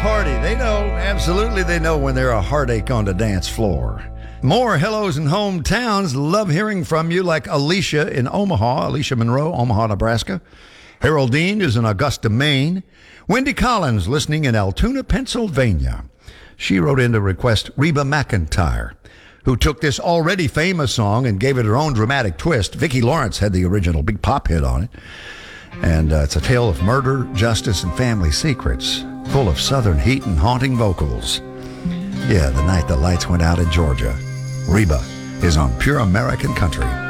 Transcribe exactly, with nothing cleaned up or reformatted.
party. They know, absolutely they know when they're a heartache on the dance floor. More hellos and hometowns. Love hearing from you, like Alicia in Omaha, Alicia Monroe, Omaha, Nebraska. Haroldine is in Augusta, Maine. Wendy Collins listening in Altoona, Pennsylvania. She wrote in to request Reba McEntire, who took this already famous song and gave it her own dramatic twist. Vicki Lawrence had the original big pop hit on it. And uh, it's a tale of murder, justice, and family secrets, full of southern heat and haunting vocals. Yeah, the night the lights went out in Georgia. Reba is on Pure American Country.